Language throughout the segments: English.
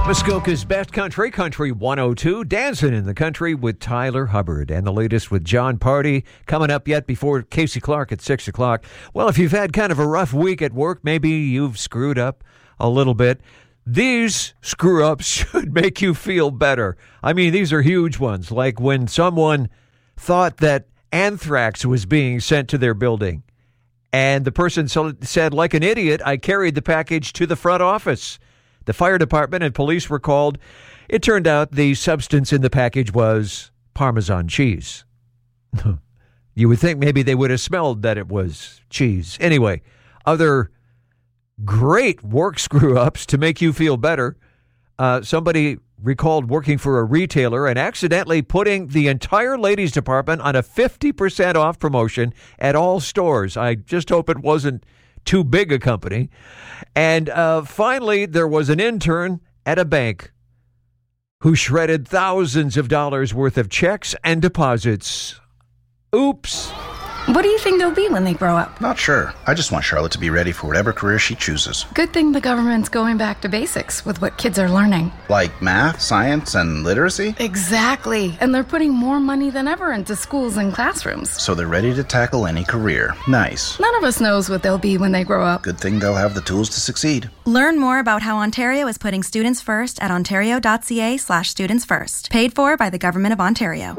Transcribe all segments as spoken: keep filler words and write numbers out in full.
Muskoka's Best Country, Country one oh two, Dancing in the Country with Tyler Hubbard. And the latest with John Party coming up yet before Casey Clark at six o'clock. Well, if you've had kind of a rough week at work, maybe you've screwed up a little bit. These screw-ups should make you feel better. I mean, these are huge ones, like when someone thought that anthrax was being sent to their building. And the person said, like an idiot, I carried the package to the front office. The fire department and police were called. It turned out the substance in the package was Parmesan cheese. You would think maybe they would have smelled that it was cheese. Anyway, other great work screw-ups to make you feel better. Uh, somebody recalled working for a retailer and accidentally putting the entire ladies department on a fifty percent off promotion at all stores. I just hope it wasn't too big a company. And uh, finally, there was an intern at a bank who shredded thousands of dollars worth of checks and deposits. Oops. What do you think they'll be when they grow up? Not sure. I just want Charlotte to be ready for whatever career she chooses. Good thing the government's going back to basics with what kids are learning. Like math, science, and literacy? Exactly. And they're putting more money than ever into schools and classrooms. So they're ready to tackle any career. Nice. None of us knows what they'll be when they grow up. Good thing they'll have the tools to succeed. Learn more about how Ontario is putting students first at ontario.ca slash students first. Paid for by the Government of Ontario.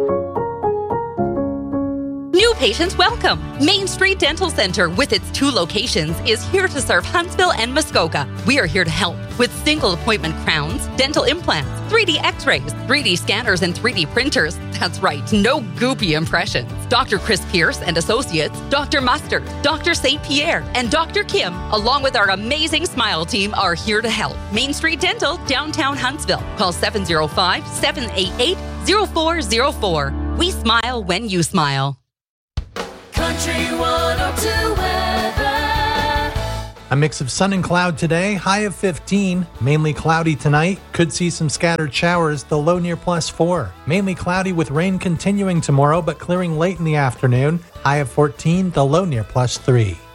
New patients welcome. Main Street Dental Center, with its two locations, is here to serve Huntsville and Muskoka. We are here to help with single appointment crowns, dental implants, three D x-rays, three D scanners, and three D printers. That's right, no goopy impressions. Doctor Chris Pierce and Associates, Doctor Mustard, Doctor Saint Pierre, and Doctor Kim, along with our amazing Smile team, are here to help. Main Street Dental, downtown Huntsville. Call seven oh five, seven eight eight, oh four oh four. We smile when you smile. Country one oh two weather. A mix of sun and cloud today, high of fifteen. Mainly cloudy tonight. Could see some scattered showers, the low near plus four. Mainly cloudy with rain continuing tomorrow, but clearing late in the afternoon. High of fourteen, the low near plus three.